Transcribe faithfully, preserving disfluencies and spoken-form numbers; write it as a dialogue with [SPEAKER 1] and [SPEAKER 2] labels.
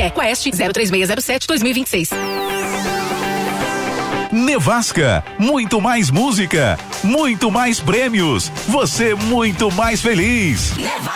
[SPEAKER 1] Taubaté. Quest zero três seis zero sete dois mil e vinte e seis.
[SPEAKER 2] Nevasca, muito mais música, muito mais prêmios, você muito mais feliz. Nevasca.